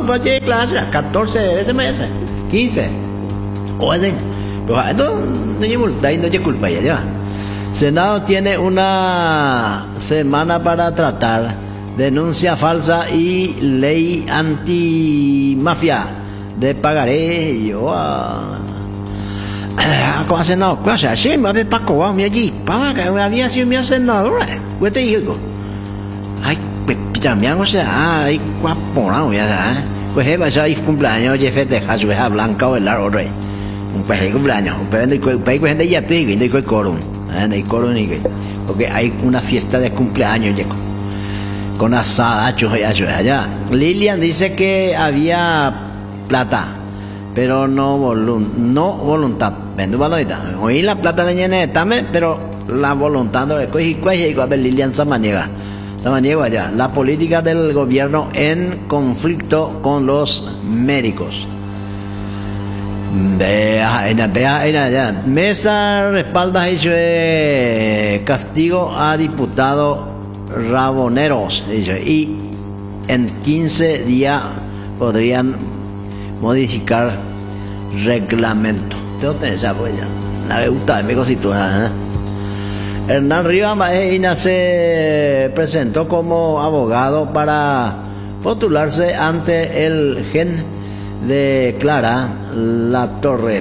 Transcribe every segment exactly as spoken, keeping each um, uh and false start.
para que clase, catorce ese mes, quince. O ese, pues esto no hay multa y no hay culpa ya, ya. Senado tiene una semana para tratar denuncia falsa y ley antimafia de pagaré. Yo con senador, ¿qué hace? Sí, me había Paco, vamos allí, para que había sido mi senador. ¿Qué te digo? Ay, pita, me hago sea, ay, guapo, ya, pues es para ir cumpleaños, jefe de Jesús Blanca o el largo rey. Un país cumpleaños, un país de país de ya te digo, no hay coro. No hay coro ni que, porque hay una fiesta de cumpleaños ya, con asada, allá. Lilian dice que había plata, pero no, volun, no voluntad. Vendo valorita. Oí la plata de ñene también, pero la voluntad no es coge y a ver Lilian Samaniega. Samaniega allá. La política del gobierno en conflicto con los médicos. Vea, vea, vea, Mesa respalda hecho de castigo a diputado Raboneros y en quince días podrían modificar reglamento. ¿Dónde esa pues ya? La gusta, me cositúa. Hernán Rivas Maína se presentó como abogado para postularse ante el gen de Clara La Torre.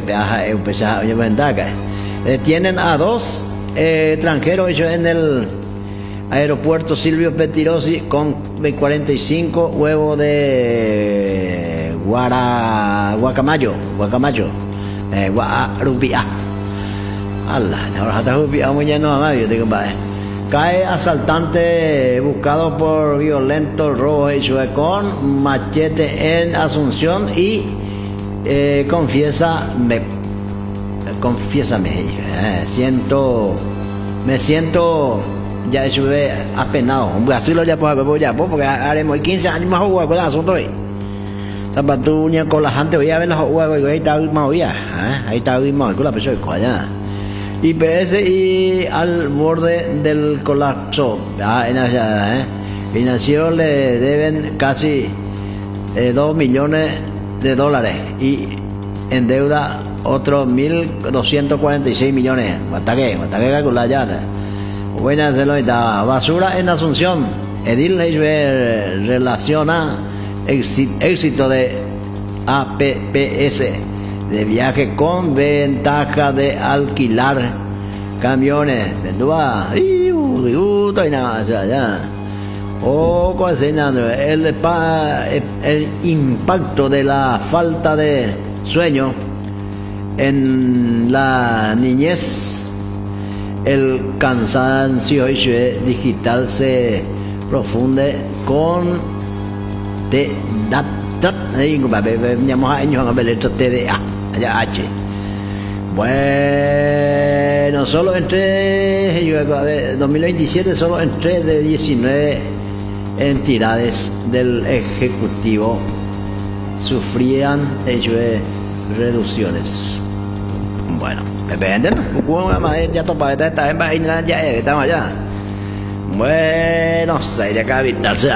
Eh, tienen a dos eh, extranjeros ellos en el aeropuerto Silvio Pettirossi con cuarenta y cinco huevos de guara, guacamayo, guacamayo, eh, guarupia. Allah, ahora está rupia muy lleno a más, yo digo, vale. Cae asaltante buscado por violento robo hecho con machete en Asunción y eh, confiesa, me, confiesa me eh, siento, me siento ya estuve apenado. Así lo ya pues ya porque haremos quince años más jugar con el asunto hoy. Zapatuña con la gente voy a ver los juegos y ahí está más hoy ya, ahí está más con la persona allá. I P S y al borde del colapso. Ah, en allá, eh. Financiero le deben casi eh, dos millones de dólares y en deuda otros mil doscientos cuarenta y seis millones. Bataque, bataque calcular ya. Buena hacerlo ahorita. Basura en Asunción. Edil relaciona éxito de A P P S de viaje con ventaja de alquilar camiones. Vendúa, y nada más allá. O cocinando el, el impacto de la falta de sueño en la niñez. El cansancio digital se profunde con T D A T. Allá H. Bueno, solo entre dos mil veintisiete solo entre de diecinueve entidades del Ejecutivo sufrían hecho de reducciones. Bueno, me venden, ya topa esta en vaina ya estamos allá. Bueno, se irá a cavitarse.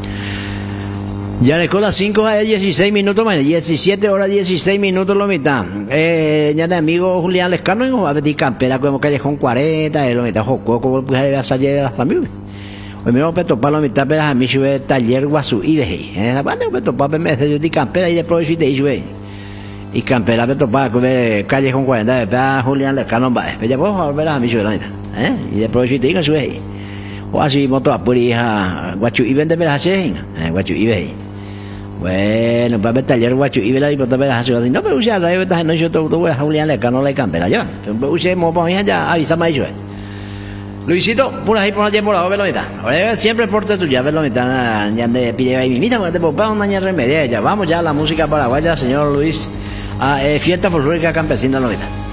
Ya le con las cinco a dieciséis minutos, man, diecisiete horas dieciséis minutos lo mitad. Eh, ya de amigo Julián Lescano, y va a pedir campera como Callejón cuarenta, lo mitad jocó como pues a salir a las amigos. Hoy me voy a topar la mitad de las amigos de taller Guasú y veje. Esa parte me topar me hace yo de campera y de provecho de ellos. Y campera me topar con Callejón cuarenta, de Julián Lescano, va. Ya puedo volver a las amigos de la mitad, ¿eh? Y de provecho de ellos, o así moto a purija Guachu y vende las hace, Guachu y veje. Bueno, para ver taller guacho y ver la diputada de la ciudad. No, pero ya la verdad no yo todo voy a Julián Lescano la campera ya. Pero usted mo pa ya avisa más eso. Luisito, por ahí por allá por la velomita. Ahora siempre porte tuya velomita ya de pide ahí mimita, porque te papá una ña remedia ya. Vamos ya a la música paraguaya, señor Luis. A eh, fiesta folclórica campesina velomita.